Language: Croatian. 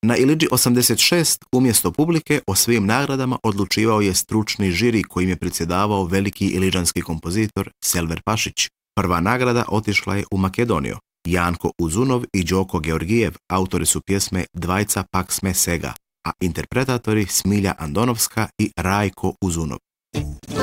Na Ilidži 86 umjesto publike o svim nagradama odlučivao je stručni žiri kojim je predsjedavao veliki ilidžanski kompozitor Selver Pašić. Prva nagrada otišla je u Makedoniju. Janko Uzunov i Đoko Georgijev autori su pjesme Dvajca pak sme sega, a interpretatori Smilja Andonovska i Rajko Uzunov.